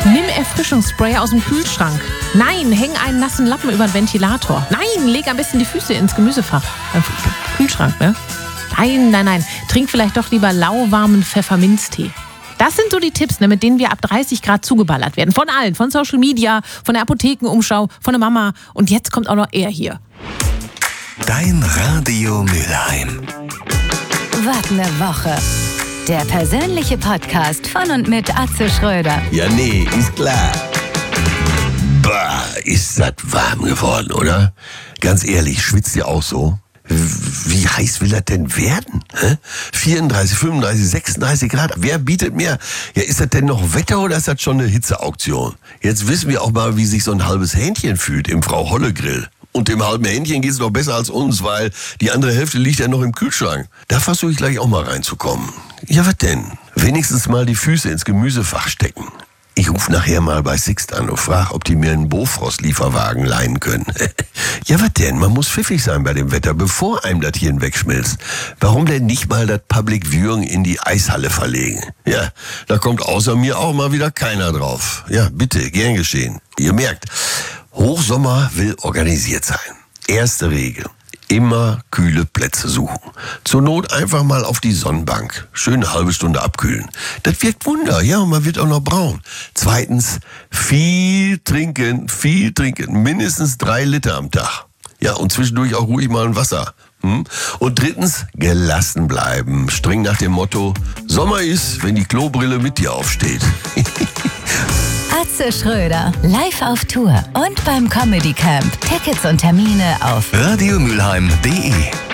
Nimm Erfrischungsspray aus dem Kühlschrank. Nein, häng einen nassen Lappen über den Ventilator. Nein, leg am besten die Füße ins Gemüsefach. Kühlschrank, ne? Nein. Trink vielleicht doch lieber lauwarmen Pfefferminztee. Das sind so die Tipps, ne, mit denen wir ab 30 Grad zugeballert werden. Von allen, von Social Media, von der Apothekenumschau, von der Mama. Und jetzt kommt auch noch er hier. Dein Radio Mülheim. Was eine Woche. Der persönliche Podcast von und mit Atze Schröder. Ja, nee, ist klar. Bah, ist das warm geworden, oder? Ganz ehrlich, schwitzt ihr auch so? Wie heiß will das denn werden? 34, 35, 36 Grad. Wer bietet mehr? Ja, ist das denn noch Wetter oder ist das schon eine Hitzeauktion? Jetzt wissen wir auch mal, wie sich so ein halbes Hähnchen fühlt im Frau-Holle-Grill. Und dem halben Hähnchen geht's noch besser als uns, weil die andere Hälfte liegt ja noch im Kühlschrank. Da versuche ich gleich auch mal reinzukommen. Ja, was denn? Wenigstens mal die Füße ins Gemüsefach stecken. Ich rufe nachher mal bei Sixt an und frage, ob die mir einen Bofrost-Lieferwagen leihen können. Ja, was denn? Man muss pfiffig sein bei dem Wetter, bevor einem das hier wegschmilzt. Warum denn nicht mal das Public Viewing in die Eishalle verlegen? Ja, da kommt außer mir auch mal wieder keiner drauf. Ja, bitte, gern geschehen. Ihr merkt, Hochsommer will organisiert sein. Erste Regel. Immer kühle Plätze suchen. Zur Not einfach mal auf die Sonnenbank. Schön eine halbe Stunde abkühlen. Das wirkt Wunder, ja, und man wird auch noch braun. Zweitens, viel trinken. Mindestens 3 Liter am Tag. Ja, und zwischendurch auch ruhig mal ein Wasser. Und drittens, gelassen bleiben. Streng nach dem Motto, Sommer ist, wenn die Klobrille mit dir aufsteht. Atze Schröder, live auf Tour und beim Comedy Camp. Tickets und Termine auf radiomülheim.de